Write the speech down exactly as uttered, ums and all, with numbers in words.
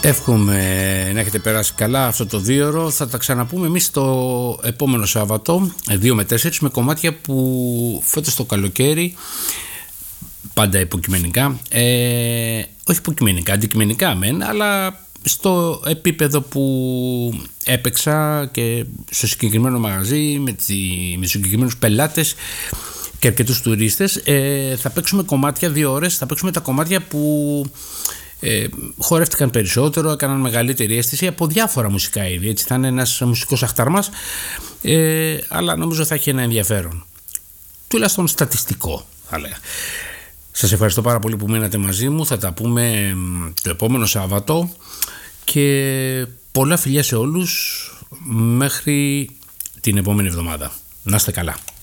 Εύχομαι να έχετε περάσει καλά αυτό το δίωρο. Θα τα ξαναπούμε εμείς το επόμενο Σάββατο δύο με τέσσερα με κομμάτια που φέτος το καλοκαίρι, πάντα υποκειμενικά, ε, όχι υποκειμενικά, αντικειμενικά μεν, αλλά στο επίπεδο που έπαιξα και στο συγκεκριμένο μαγαζί με, τη, με τους συγκεκριμένους πελάτες και αρκετούς τουρίστες, ε, θα παίξουμε κομμάτια δύο ώρες, θα παίξουμε τα κομμάτια που ε, χορεύτηκαν περισσότερο, έκαναν μεγαλύτερη αίσθηση από διάφορα μουσικά είδη. Έτσι θα είναι ένας μουσικός αχταρμάς, ε, αλλά νομίζω θα έχει ένα ενδιαφέρον, τουλάχιστον στατιστικό θα λέγα. Σας ευχαριστώ πάρα πολύ που μείνατε μαζί μου. Θα τα πούμε το επόμενο Σάββατο και πολλά φιλιά σε όλους μέχρι την επόμενη εβδομάδα. Να είστε καλά.